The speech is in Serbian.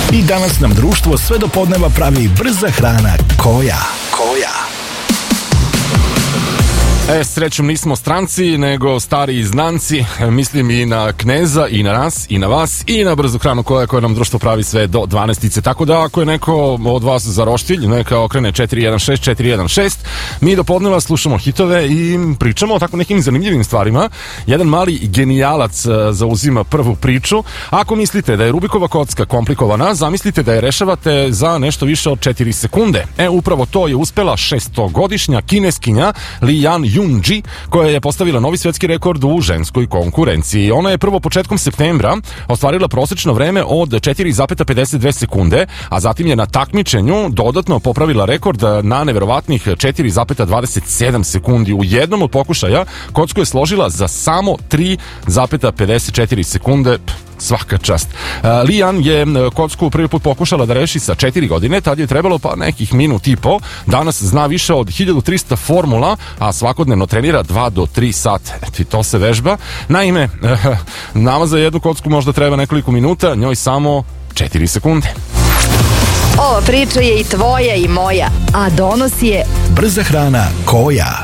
I danas nam društvo sve do podneva pravi brza hrana Koja. Srećom nismo stranci, nego stari znanci. Mislim i na Kneza, i na nas, i na vas, i na brzu hranu koja nam društvo pravi sve do 12. Tako da ako je neko od vas za roštilj, neka okrene 416. Mi do podneva slušamo hitove i pričamo o tako nekim zanimljivim stvarima. Jedan mali genijalac zauzima prvu priču. Ako mislite da je Rubikova kocka komplikovana, zamislite da je rešavate za nešto više od 4 sekunde. Upravo to je uspela 6-godišnja kineskinja Li Yan Junji, koja je postavila novi svetski rekord u ženskoj konkurenciji. Ona je prvo početkom septembra ostvarila prosečno vreme od 4,52 sekunde, a zatim je na takmičenju dodatno popravila rekord na neverovatnih 4,27 sekundi. U jednom od pokušaja kocku je složila za samo 3,54 sekunde. Svaka čast. Li Yan je kocku prvi put pokušala da reši sa 4 godine, tad je trebalo pa nekih minut i po. Danas zna više od 1300 formula, a svakodnevno trenira 2 do 3 sata. I to se vežba. Naime, nama za jednu kocku možda treba nekoliko minuta, njoj samo 4 sekunde. Ova priča je i tvoja i moja, a donosi je brza hrana Koja.